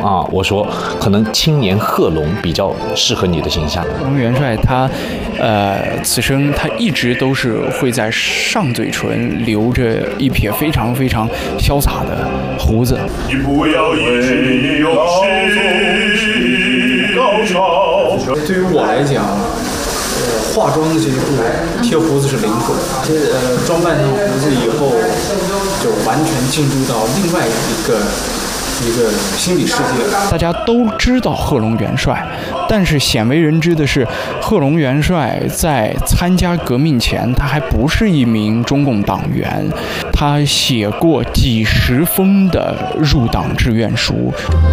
啊，我说可能青年贺龙比较适合你的形象。 贺龙元帅他，此生他一直都是会在上嘴唇留着一撇非常非常潇洒的胡子。 你不要以为有高潮。 对于我来讲，化妆的这一步，贴胡子是灵魂。装扮上胡子以后，就完全进入到另外一个心理世界。 大家都知道贺龙元帅，但是鲜为人知的是，贺龙元帅在参加革命前，他还不是一名中共党员，他写过几十封的入党志愿书。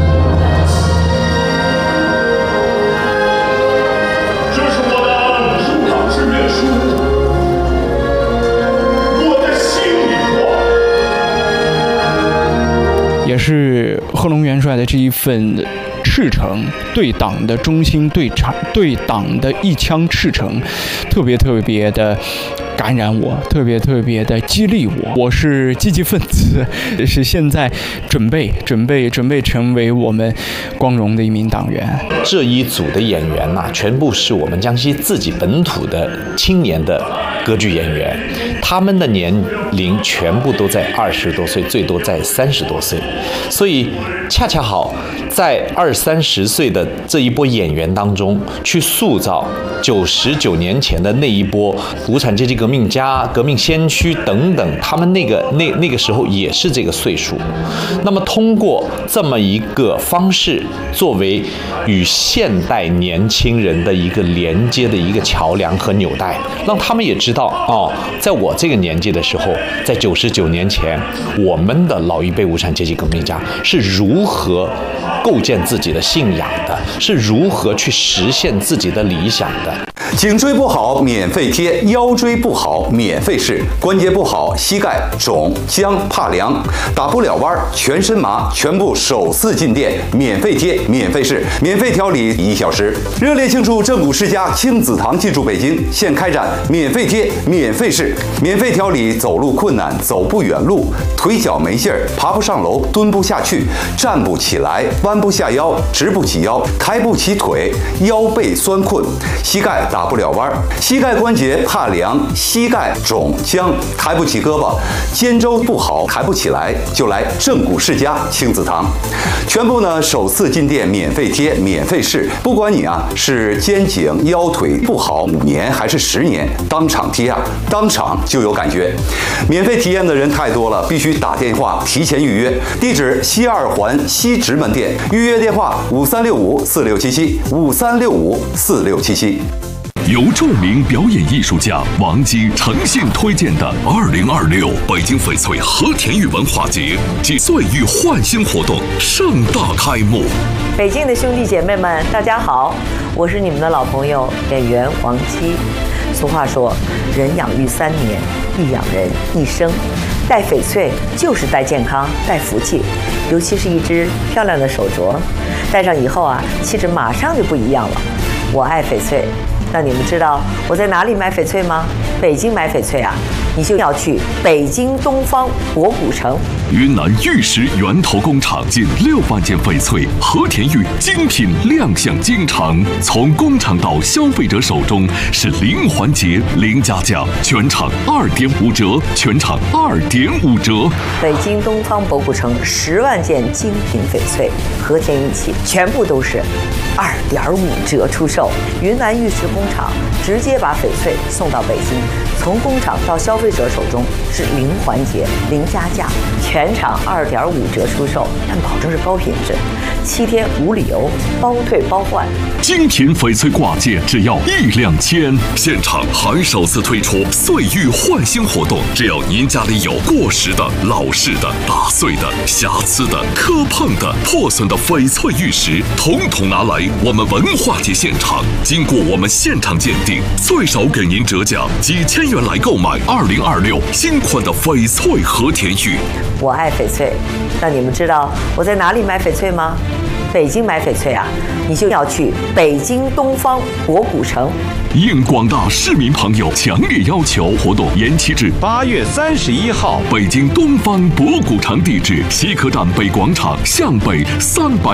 也是贺龙元帅的这一份赤诚，对党的忠心，对党的一腔赤诚，特别的感染我，特别的激励我。我是积极分子，是现在准备成为我们光荣的一名党员。 这一组的演员呐，全部是我们江西自己本土的青年的歌剧演员，他们的年龄全部都在20多岁，最多在30多岁，所以恰恰好在20-30岁的这一波演员当中，去塑造99年前的那一波无产阶级革命家、革命先驱等等，他们那个时候也是这个岁数。那么通过这么一个方式，作为与现代年轻人的一个连接的一个桥梁和纽带，让他们也知道哦，在我这个年纪的时候，在99年前，我们的老一辈无产阶级革命家是如何构建自己的信仰的，是如何去实现自己的理想的。 颈椎不好免费贴，腰椎不好免费试，关节不好膝盖肿僵怕凉打不了弯全身麻，全部首次进店免费贴免费试，免费调理1小时。热烈庆祝正骨世家亲子堂进驻北京，现开展免费贴免费试，免费调理走路困难、走不远路、腿脚没劲儿、爬不上楼、蹲不下去、站不起来、弯不下腰、直不起腰、抬不起腿、腰背酸困、膝盖打不了弯，膝盖关节怕凉、膝盖肿僵、抬不起胳膊、肩周不好抬不起来，就来正骨世家亲子堂。全部呢首次进店免费贴免费试，不管你是肩颈腰腿不好5年还是10年，当场贴当场就有感觉。免费体验的人太多了，必须打电话提前预约。地址西2环西直门店，预约电话5365467753654677。 由著名表演艺术家王姬诚信推荐的2026北京翡翠和田玉文化节暨岁玉焕新活动盛大开幕。 北京的兄弟姐妹们，大家好，我是你们的老朋友演员王姬。俗话说，人养育3年，亦养人一生。戴翡翠就是戴健康、戴福气，尤其是一只漂亮的手镯，戴上以后气质马上就不一样了。我爱翡翠。那你们知道我在哪里买翡翠吗？北京买翡翠你就要去北京东方博古城。 云南玉石源头工厂近6万件翡翠和田玉精品亮相京城，从工厂到消费者手中是零环节零加价，全场2.5折，全场2.5折。 北京东方博古城10万件精品翡翠和田玉器，全部都是2.5折出售。云南玉石工厂直接把翡翠送到北京，从工厂到消费者手中是零环节零加价，全场2.5折出售，但保证是高品质，7天无理由，包退包换。 精品翡翠挂件只要1两千，现场还首次推出岁玉焕新活动，只要您家里有过时的、老式的、打碎的、瑕疵的、磕碰的、破损的翡翠玉石，统统拿来我们文化节现场，经过我们现场鉴定，最少给您折价几千元来购买2026新款的翡翠和田玉。 我爱翡翠。那你们知道我在哪里买翡翠吗？北京买翡翠你就要去北京东方博古城。 应广大市民朋友强烈要求，活动延期至 8月31号。 北京东方博古城地址：西客站北广场向北300